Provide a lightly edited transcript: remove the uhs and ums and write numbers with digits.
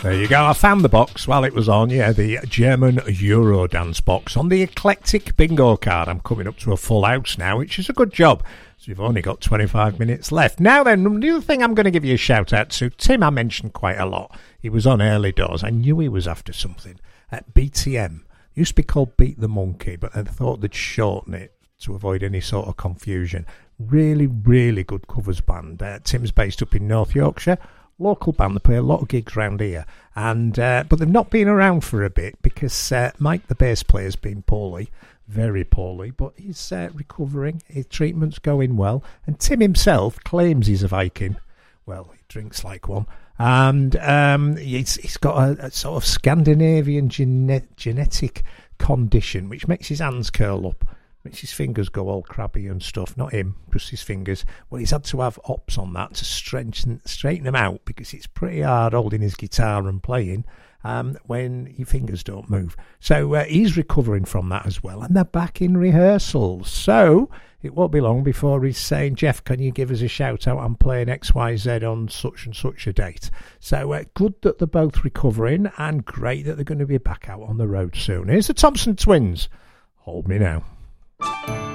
There you go. I found the box while it was on. Yeah, the German Eurodance box on the Eclectic Bingo card. I'm coming up to a full house now, which is a good job. So we've only got 25 minutes left. Now then, the other thing I'm going to give you a shout out to, Tim I mentioned quite a lot. He was on early doors. I knew he was after something. At BTM. It used to be called Beat the Monkey, but I thought they'd shorten it to avoid any sort of confusion. Really, really good covers band. Tim's based up in North Yorkshire. Local band, they play a lot of gigs round here, and but they've not been around for a bit because Mike, the bass player, has been poorly, very poorly, but he's recovering. His treatment's going well, and Tim himself claims he's a Viking. Well, he drinks like one, and he's got a sort of Scandinavian genetic condition which makes his hands curl up. Makes his fingers go all crabby and stuff. Not him, just his fingers. Well, he's had to have ops on that to straighten them out because it's pretty hard holding his guitar and playing when your fingers don't move. So he's recovering from that as well. And they're back in rehearsals. So it won't be long before he's saying, Jeff, can you give us a shout out? I'm playing XYZ on such and such a date. So good that they're both recovering and great that they're going to be back out on the road soon. Here's the Thompson Twins. Hold Me Now.